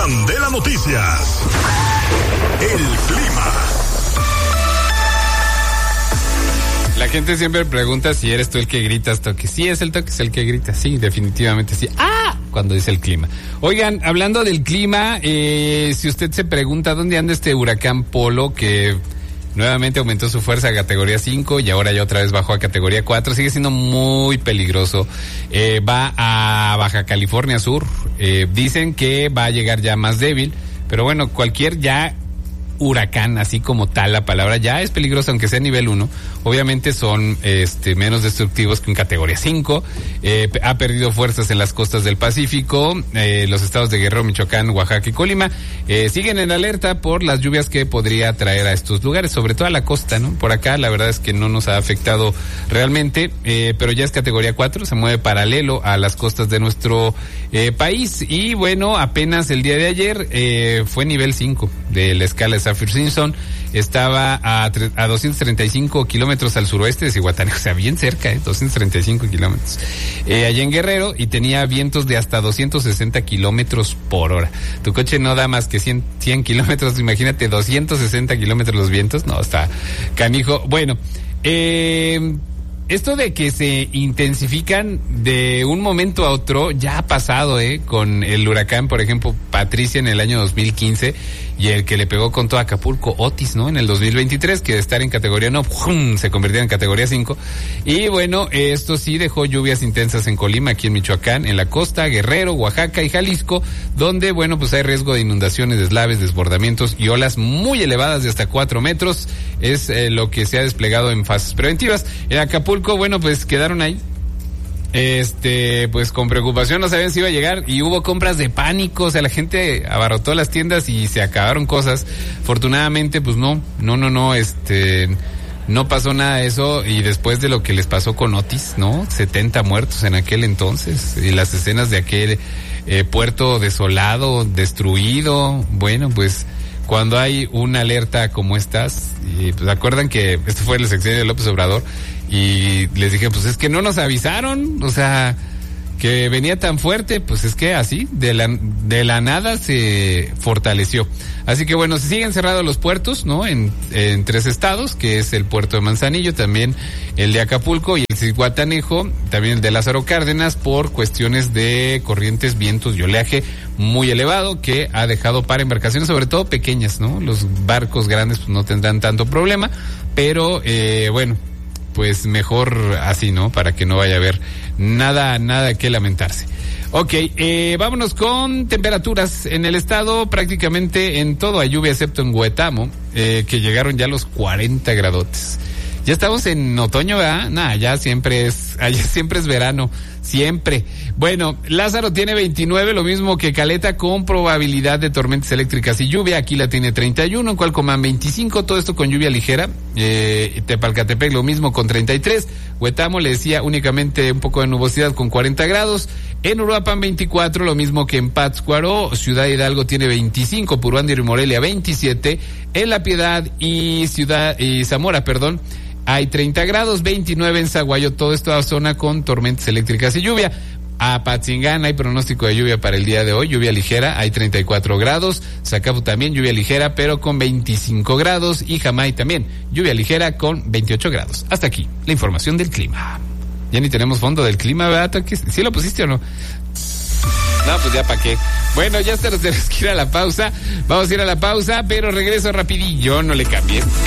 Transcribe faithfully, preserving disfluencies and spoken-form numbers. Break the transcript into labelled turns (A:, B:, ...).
A: Candela Noticias. El clima.
B: La gente siempre pregunta si eres tú el que gritas toque. Sí, es el toque, es el que grita. Sí, definitivamente sí. ¡Ah! Cuando dice el clima. Oigan, hablando del clima, eh, si usted se pregunta dónde anda este huracán Polo, que nuevamente aumentó su fuerza a categoría cinco y ahora ya otra vez bajó a categoría cuatro, sigue siendo muy peligroso. Eh, va a Baja California Sur. Eh, dicen que va a llegar ya más débil, pero bueno, cualquier ya huracán, así como tal la palabra, ya es peligroso, aunque sea nivel uno. Obviamente son este menos destructivos que en categoría cinco. Eh, ha perdido fuerzas en las costas del Pacífico. Eh, los estados de Guerrero, Michoacán, Oaxaca y Colima eh, siguen en alerta por las lluvias que podría traer a estos lugares, sobre todo a la costa, ¿no? Por acá la verdad es que no nos ha afectado realmente, eh, pero ya es categoría cuatro, se mueve paralelo a las costas de nuestro eh, país. Y bueno, apenas el día de ayer eh, fue nivel cinco de la escala de Saffir-Simpson, estaba a, a doscientos treinta y cinco kilómetros al suroeste de Zihuatanejo, o sea, bien cerca, ¿eh? doscientos treinta y cinco kilómetros. Eh, allá en Guerrero, y tenía vientos de hasta doscientos sesenta kilómetros por hora. Tu coche no da más que cien, cien kilómetros, imagínate, doscientos sesenta kilómetros los vientos, no, está canijo. Bueno, eh... esto de que se intensifican de un momento a otro ya ha pasado, ¿eh? Con el huracán, por ejemplo, Patricia en el año dos mil quince y el que le pegó con todo Acapulco, Otis, ¿no? En el dos mil veintitrés, que de estar en categoría no, ¡pum!, se convirtió en categoría cinco. Y bueno, esto sí dejó lluvias intensas en Colima, aquí en Michoacán, en la costa, Guerrero, Oaxaca y Jalisco, donde, bueno, pues hay riesgo de inundaciones, deslaves, desbordamientos y olas muy elevadas de hasta cuatro metros. Es eh, lo que se ha desplegado en fases preventivas. En Acapulco, bueno, pues quedaron ahí, este, pues con preocupación, no sabían si iba a llegar y hubo compras de pánico, o sea, la gente abarrotó las tiendas y se acabaron cosas. Afortunadamente, pues no, no, no, no, este, no pasó nada de eso. Y después de lo que les pasó con Otis, ¿no? setenta muertos en aquel entonces, y las escenas de aquel eh, puerto desolado, destruido, bueno, pues cuando hay una alerta como estas, y pues acuerdan que esto fue el sexenio de López Obrador, y les dije, pues es que no nos avisaron, o sea, que venía tan fuerte, pues es que así, de la, de la nada se fortaleció. Así que bueno, se siguen cerrados los puertos, ¿no? En, en tres estados, que es el puerto de Manzanillo, también el de Acapulco y el Zihuatanejo, también el de Lázaro Cárdenas, por cuestiones de corrientes, vientos y oleaje muy elevado, que ha dejado para embarcaciones, sobre todo pequeñas, ¿no? Los barcos grandes pues no tendrán tanto problema, pero eh, bueno, pues mejor así, ¿no? Para que no vaya a haber nada, nada que lamentarse. Ok, eh, vámonos con temperaturas. En el estado prácticamente en todo hay lluvia, excepto en Huetamo, eh, que llegaron ya a los cuarenta gradotes. Ya estamos en otoño, ¿verdad? Nah, ya siempre es, allá siempre es verano, siempre. Bueno, Lázaro tiene veintinueve, lo mismo que Caleta, con probabilidad de tormentas eléctricas y lluvia. Aquí la tiene treinta y uno, en Cualcomán veinticinco, todo esto con lluvia ligera. Eh, Tepalcatepec lo mismo con treinta y tres. Huetamo, le decía, únicamente un poco de nubosidad con cuarenta grados. En Uruapan veinticuatro, lo mismo que en Pátzcuaro. Ciudad Hidalgo tiene veinticinco, Puruándiro y Morelia veintisiete. En La Piedad y Ciudad y Zamora, perdón, hay treinta grados, veintinueve en Zaguayo, todo esto zona con tormentas eléctricas y lluvia. A Patzingán hay pronóstico de lluvia para el día de hoy, lluvia ligera, hay treinta y cuatro grados. Zacapu también lluvia ligera, pero con veinticinco grados. Y Jamay también lluvia ligera con veintiocho grados. Hasta aquí la información del clima. Ya ni tenemos fondo del clima, ¿verdad? ¿Sí lo pusiste o no? No, pues ya para qué. Bueno, ya se nos tenemos que ir a la pausa. Vamos a ir a la pausa, pero regreso rapidillo, no le cambien.